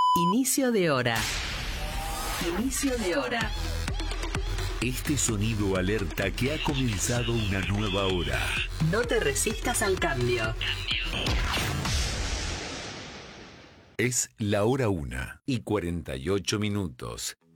Inicio de hora. Inicio de hora. Este sonido alerta que ha comenzado una nueva hora. No te resistas al cambio. Es la hora 1:48.